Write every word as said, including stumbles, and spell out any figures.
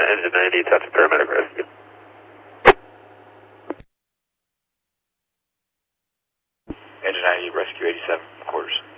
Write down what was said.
Engine ninety, touch paramedic rescue. Engine ninety, rescue eighty-seven, quarters.